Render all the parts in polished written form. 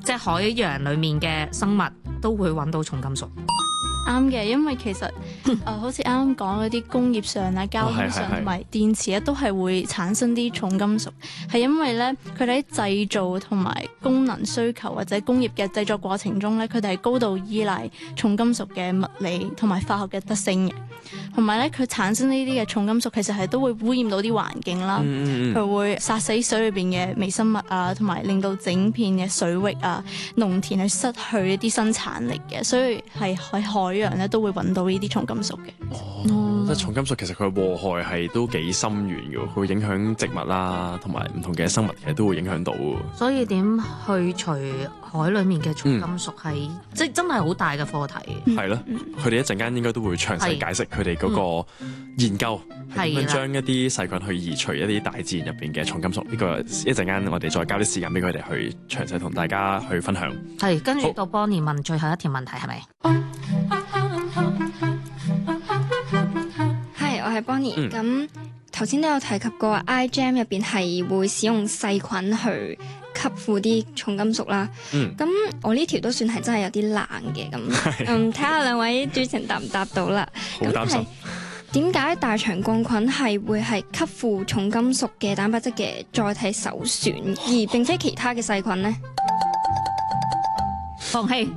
即係海洋裡面嘅生物都會揾到重金屬。 啱嘅，因為其實好似啱啱講嗰啲工業上啊、交通上同埋電池咧，都係會產生啲重金屬，係因為咧佢哋喺製造同埋功能需求或者工業嘅製作過程中咧，佢哋係高度依賴重金屬嘅物理同埋化學嘅特性嘅，同埋咧佢產生呢啲嘅重金屬其實係都會污染到啲環境啦，佢會殺死水裏邊嘅微生物啊，同埋令到整片嘅水域啊、農田係失去一啲生產力嘅，所以係喺海洋咧都會揾到呢啲重金屬嘅。 即係重金屬其實佢嘅禍害係都幾深遠嘅，佢會影響植物啦，同埋唔同嘅生物其實都會影響到。 所以點去除海裡面嘅重金屬係即係真係好大嘅課題。 係咯，佢哋一陣間應該都會詳細解釋佢哋嗰個研究係點樣將一啲細菌去移除一啲大自然入邊嘅重金屬。呢個一陣間我哋再交啲時間俾佢哋去詳細同大家去分享。 係，跟住到 Bonnie 問最後一條問題係咪？ 係，我係 Bonnie。咁頭先都有提及過 iGEM 入邊係會使用細菌去吸附啲重金屬啦。咁我呢條都算係真係有啲難嘅。咁睇下兩位主持人答唔答到啦。 好擔心。 點解大腸桿菌係會係吸附重金屬嘅蛋白質嘅載體首選，而並且其他嘅細菌呢？ 放棄，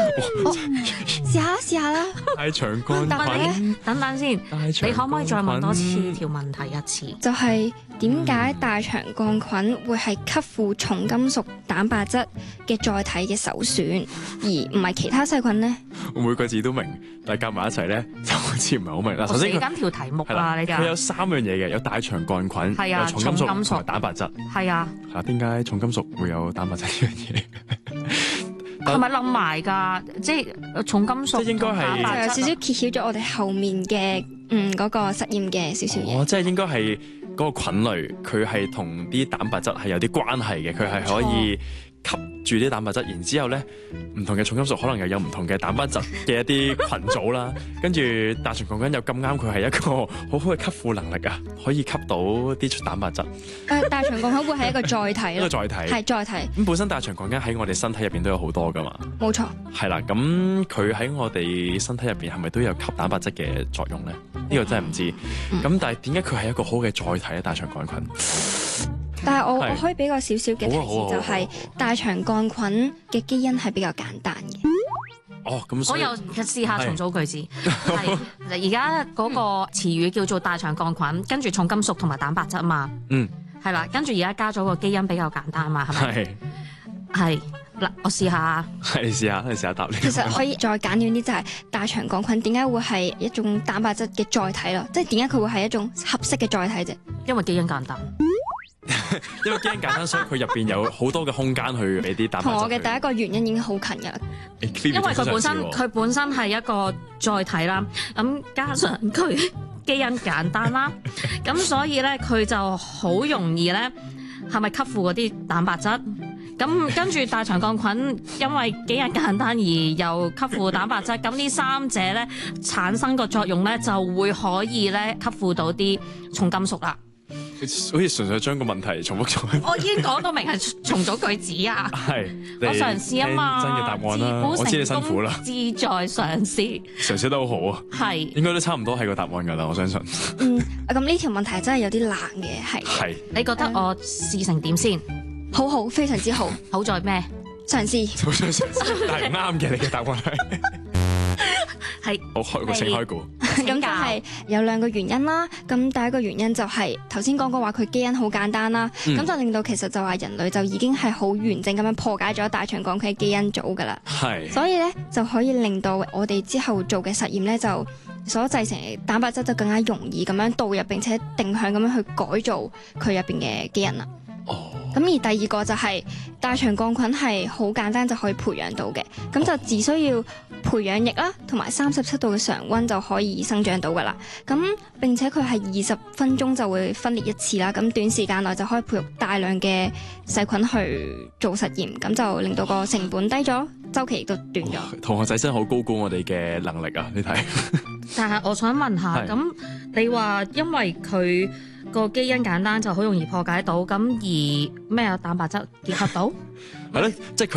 試下啦。 大腸桿菌， 等先，你可唔可以再問多次條問題一次？ 就係點解大腸桿菌會係吸附重金屬蛋白質嘅載體嘅首選，而唔係其他細菌呢？ 我每個字都明，但係夾埋一齊咧就好似唔係好明啦。 首先我寫緊條題目啦，你佢有3樣嘢嘅，有大腸桿菌，有重金屬同埋蛋白質。 係啊。 點解重金屬會有蛋白質呢樣嘢？ 係咪冧埋㗎？即係重金屬， 即係應該係就有少少揭曉咗我哋後面嘅嗰個實驗嘅少少嘢。 即係應該係嗰個菌類，佢係同啲蛋白質係有啲關係嘅，佢係可以吸住啲蛋白質，然之後咧唔同嘅重金屬可能又有唔同嘅蛋白質嘅一啲群組啦。跟住大腸桿菌又咁啱，佢係一個好好嘅吸附能力啊，可以吸到啲蛋白質。 大腸桿菌會係一個載體咯， 一個載體係載體。咁本身大腸桿菌喺我哋身體入邊都有好多噶嘛。冇錯。係啦，咁佢喺我哋身體入邊係咪都有吸蛋白質嘅作用咧？呢個真係唔知。咁但係點解佢係一個好嘅載體咧？大腸桿菌。 但係我可以俾個少少嘅提示，就係大腸桿菌嘅基因係比較簡單嘅。 咁我又試下重組句子。係而家嗰個詞語叫做大腸桿菌，跟住重金屬同埋蛋白質嘛。係啦，跟住而家加咗個基因比較簡單嘛，係咪？係嗱，我試下。 你試下答。 其實可以再簡短啲，就係大腸桿菌點解會係一種蛋白質嘅載體咯？即係點解佢會係一種合適嘅載體啫？ 因為基因簡單。 因為基因簡單，所以佢入邊有好多嘅空間去俾啲蛋白質。 同我嘅第一個原因已經好近㗎啦。 因為佢本身係一個載體啦，咁加上佢基因簡單啦，咁所以咧佢就好容易咧係咪吸附嗰啲蛋白質？咁跟住大腸桿菌因為基因簡單而又吸附蛋白質，咁呢三者咧產生個作用咧就會可以咧吸附到啲重金屬啦。 好似純粹將個問題重複咗。 我已經講到明係重組句子啊。 係， 我嘗試啊嘛。 真嘅答案啦，我知你辛苦啦。 志在嘗試。 嘗試得好好啊。係。應該都差唔多係個答案㗎啦，我相信。 咁呢條問題真係有啲難嘅，係。 係。 你覺得我試成點先？ 好，非常之好。 好在咩？ 嘗試。 但係唔啱嘅，你嘅答案係。 係。 我開個請開估。 咁就係有2個原因啦。咁第一個原因就係頭先講過話佢基因好簡單啦，咁就令到其實就話人類就已經係好完整咁樣破解咗大腸桿菌嘅基因組㗎啦。係。所以咧就可以令到我哋之後做嘅實驗咧就所製成嘅蛋白質就更加容易咁樣導入並且定向咁樣去改造佢入邊嘅基因啦。咁而第二個就係大腸桿菌係好簡單就可以培養到嘅，咁就只需要培養液啦，同埋37度嘅常溫就可以生長到噶啦。咁並且佢係20分鐘就會分裂一次啦，咁短時間內就可以培育大量嘅細菌去做實驗，咁就令到個成本低咗，周期亦都短咗。 同學仔真係好高估我哋嘅能力啊！你睇。 但係我想問下，咁你話因為佢個基因簡單就好容易破解到，咁而咩蛋白質結合到？ 係咧，即係